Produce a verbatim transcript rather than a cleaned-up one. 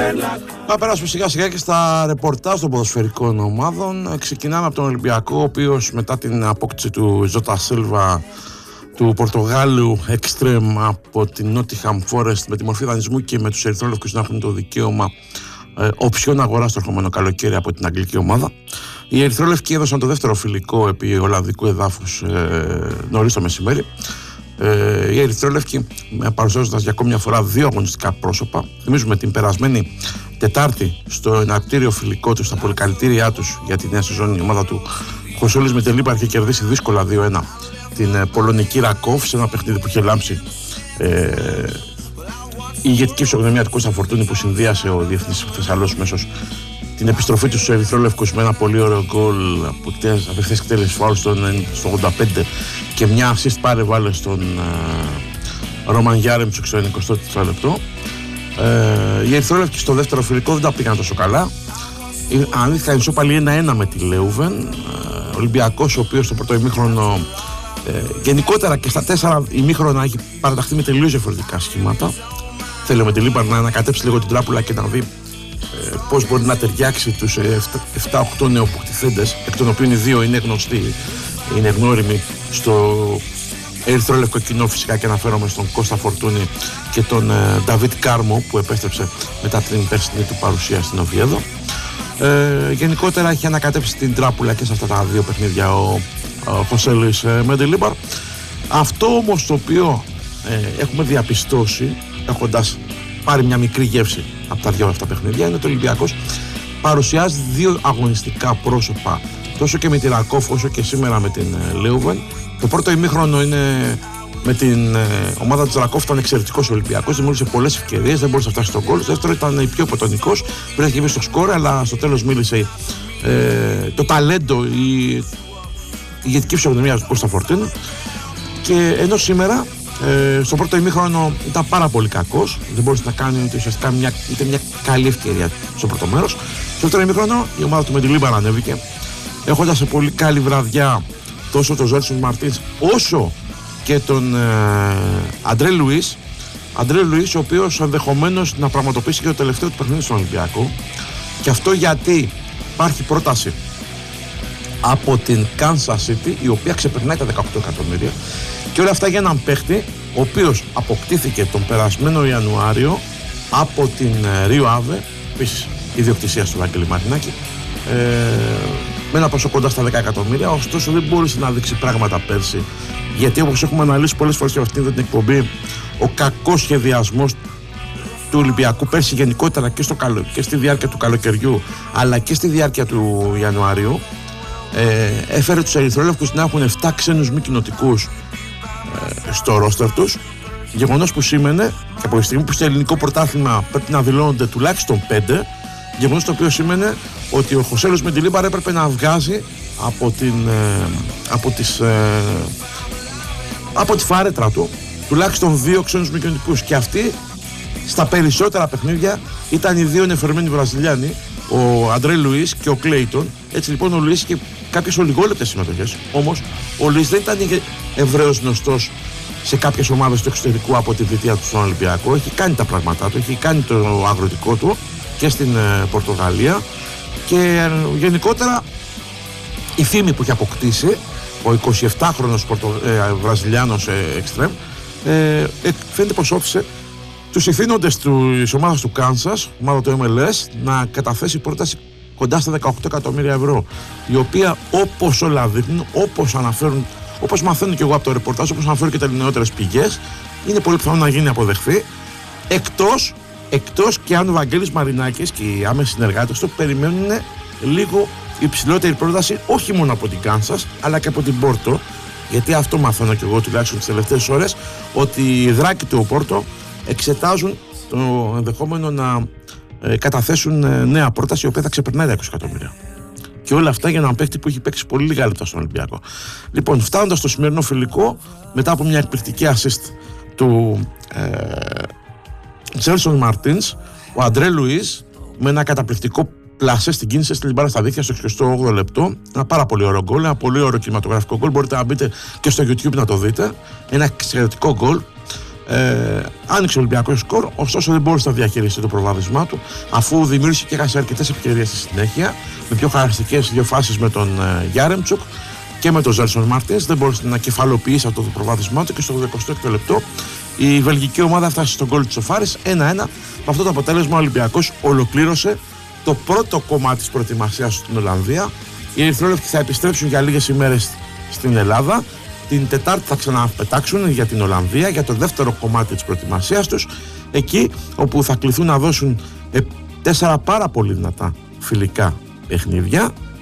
Θα περάσουμε σιγά σιγά και στα ρεπορτάζ των ποδοσφαιρικών ομάδων. Ξεκινάμε από τον Ολυμπιακό, ο οποίος μετά την απόκτηση του Ζώτα Σίλβα, του Πορτογάλου Extreme από την Nottingham Forest, με τη μορφή δανεισμού και με τους ερυθρόλευκους να έχουν το δικαίωμα ε, οψιόν αγορά στο ερχόμενο καλοκαίρι από την αγγλική ομάδα. Οι ερυθρόλευκοι έδωσαν το δεύτερο φιλικό επί ολλανδικού εδάφους ε, νωρίς το μεσημέρι. Ε, οι ερυθρόλευκοι παρουσιάζοντας για ακόμη μια φορά δύο αγωνιστικά πρόσωπα. Θυμίζουμε την περασμένη Τετάρτη στο εναρκτήριο φιλικό του, στα πολυκαλυτήριά τους για τη νέα σεζόν, η ομάδα του Χωσόλης Μεντελίμπαρ είχε κερδίσει δύσκολα δύο ένα την ε, πολωνική Ρακόφ σε ένα παιχνίδι που είχε λάμψει ε, η ηγετική φυσιογνωμία του Κώστα Φορτούνη, που συνδύασε ο Διεθνής Θεσσαλός μέσος την επιστροφή του στους ερυθρόλευκους με ένα πολύ ωραίο γκολ από απευθείας εκτέλεση φάουλ στο ογδόντα πέντε και μια assist πάρε βάλε στον uh, Ρόμαν Γιάρεμτσουκ στο εικοστό τρίτο λεπτό. Uh, οι ερυθρόλευκοι στο δεύτερο φιλικό δεν τα πήγαν τόσο καλά. Ανήθηκαν ισόπαλοι ένα ένα με τη Λέουβεν. Uh, Ολυμπιακός, ο οποίος στο πρώτο ημίχρονο uh, γενικότερα και στα τέσσερα ημίχρονα έχει παραταχθεί με τελείως διαφορετικά σχήματα. Θέλω με τη Λίμπαρ να ανακατέψει λίγο την τράπουλα και να δει πώς μπορεί να ταιριάξει τους επτά οκτώ νεοποκτηθέντες, εκ των οποίων οι δύο είναι γνωστοί, είναι γνώριμοι στο ερυθρόλευκο κοινό, φυσικά, και αναφέρομαι στον Κώστα Φορτούνη και τον Νταβίτ Κάρμο, που επέστρεψε μετά την περσινή του παρουσία στην Οβιέδο. Ε, γενικότερα έχει ανακατέψει την τράπουλα και σε αυτά τα δύο παιχνίδια ο, ο Χωσέλης Μεντελίμπαρ. Αυτό όμως το οποίο ε, έχουμε διαπιστώσει, έχοντας πάρει μια μικρή γεύση από τα δυο αυτά παιχνίδια, είναι ότι ο Ολυμπιακός παρουσιάζει δύο αγωνιστικά πρόσωπα, τόσο και με τη Ρακόφ όσο και σήμερα με την Λέουβεν. Το πρώτο ημίχρονο είναι με την ομάδα της Ρακόφ, ήταν εξαιρετικός ο Ολυμπιακός, δημιούργησε πολλές ευκαιρίες, δεν μπορούσε να φτάσει στον γκολ. Το δεύτερο ήταν πιο ποτονικός, βρέθηκε βγει στο σκόρ, αλλά στο τέλος μίλησε ε, το ταλέντο, η, η ηγετική φυσιογνωμία του Κώστα Φορτούνη. Και ενώ σήμερα Ε, στο πρώτο ημίχρονο ήταν πάρα πολύ κακός, δεν μπορούσε να κάνει ούτε ουσιαστικά μια, ούτε μια καλή ευκαιρία στο πρώτο μέρος. Στο δεύτερο ημίχρονο η ομάδα του Μεντελίμπαρ ανέβηκε, έχοντας σε πολύ καλή βραδιά τόσο τον Ζέλσον Μαρτίνς όσο και τον ε, Αντρέ Λουίς. Αντρέ Λουίς, ο οποίος ενδεχομένως να πραγματοποιήσει και το τελευταίο του παιχνίδι στον Ολυμπιακό. Και αυτό γιατί υπάρχει πρόταση από την Kansas City, η οποία ξεπερνάει τα δεκαοκτώ εκατομμύρια, και όλα αυτά για έναν παίχτη ο οποίος αποκτήθηκε τον περασμένο Ιανουάριο από την Ρίο Άβε, επίσης ιδιοκτησία του Βαγγέλη Μαρινάκη, ε, με ένα ποσό κοντά στα δέκα εκατομμύρια. Ωστόσο δεν μπόρεσε να δείξει πράγματα πέρσι, γιατί όπως έχουμε αναλύσει πολλές φορές και αυτήν την εκπομπή, ο κακός σχεδιασμός του Ολυμπιακού πέρσι γενικότερα και, στο καλο, και στη διάρκεια του καλοκαιριού αλλά και στη διάρκεια του Ιανουαρίου, ε, έφερε τους ερυθρόλευκους να έχουν επτά ξένους μη κοινοτικούς ε, στο ρόστερ τους, γεγονός που σήμαινε, και από τη στιγμή που στο ελληνικό πρωτάθλημα πρέπει να δηλώνονται τουλάχιστον πέντε, γεγονός το οποίο σήμαινε ότι ο Χωσέλος Μεντελίμπαρ έπρεπε να βγάζει από, την, ε, από, τις, ε, από τη φάρετρα του τουλάχιστον δύο ξένους μη κοινοτικούς, και αυτοί στα περισσότερα παιχνίδια ήταν οι δύο νεφερμένοι Βραζιλιάνοι, ο Αντρέ Λουίς και ο Κλέιτον. Έτσι λοιπόν ο Λουίς είχε κάποιες ολιγόλεπτες συμμετοχές, όμως ο Λουίς δεν ήταν ευρέως γνωστός σε κάποιες ομάδες του εξωτερικού από τη θητεία του στον Ολυμπιακό. Έχει κάνει τα πράγματά του, έχει κάνει το αγροτικό του και στην ε, Πορτογαλία, και ε, γενικότερα η φήμη που έχει αποκτήσει ο εικοσιεπτάχρονος Πορτο, ε, Βραζιλιάνος ε, Extreme ε, ε, φαίνεται πως όθησε τους ηθήνοντες της ομάδας του Κάνσας, ομάδα του εμ ελ ες, να καταθέσει πρόταση κοντά στα δεκαοκτώ εκατομμύρια ευρώ, η οποία, όπως όλα δείχνουν, όπως αναφέρουν, όπως μαθαίνω και εγώ από το ρεπορτάζ, όπως αναφέρουν και τα νεότερες πηγές, είναι πολύ πιθανό να γίνει αποδεχθεί, εκτός, εκτός και αν ο Βαγγέλης Μαρινάκης και οι άμεσοι συνεργάτες του περιμένουν λίγο υψηλότερη πρόταση, όχι μόνο από την Κάνσας αλλά και από την Πόρτο, γιατί αυτό μαθαίνω και εγώ τουλάχιστον τις τελευταίες ώρες, ότι οι δράκοι του Πόρτο εξετάζουν το ενδεχόμενο να ε, καταθέσουν ε, νέα πρόταση, η οποία θα ξεπερνάει τα είκοσι εκατομμύρια. Και όλα αυτά για έναν παίκτη που έχει παίξει πολύ λίγα λεπτά στον Ολυμπιακό. Λοιπόν, φτάνοντας στο σημερινό φιλικό, μετά από μια εκπληκτική assist του Τζέλσον Μαρτίνς, ο Αντρέ Λουίς με ένα καταπληκτικό πλασέ στην κίνηση στην μπάρα στα δίχτυα στο εξηκοστό όγδοο λεπτό. Ένα πάρα πολύ ωραίο γκολ, ένα πολύ ωραίο κινηματογραφικό γκολ. Μπορείτε να μπείτε και στο YouTube να το δείτε. Ένα εξαιρετικό γκολ, Ε, άνοιξε ο Ολυμπιακός σκορ, ωστόσο δεν μπόρεσε να διαχειριστεί το προβάδισμά του, αφού δημιούργησε και έχασε αρκετές ευκαιρίες στη συνέχεια, με πιο χαρακτηριστικές δύο φάσεις με τον ε, Γιάρεμτσουκ και με τον Ζέλσον Μάρτινς. Δεν μπόρεσε να κεφαλοποιήσει αυτό το προβάδισμά του και στο εικοστό έκτο λεπτό η βελγική ομάδα φτάσει στον γκολ της Σοφάρης ένα ένα. Με αυτό το αποτέλεσμα ο Ολυμπιακός ολοκλήρωσε το πρώτο κομμάτι της προετοιμασίας στην Ολλανδία. Οι ερυθρόλευκοι θα επιστρέψουν για λίγες ημέρες στην Ελλάδα. Την Τετάρτη θα ξαναπετάξουν για την Ολλανδία για το δεύτερο κομμάτι της προετοιμασίας τους, εκεί όπου θα κληθούν να δώσουν τέσσερα πάρα πολύ δυνατά φιλικά παιχνίδια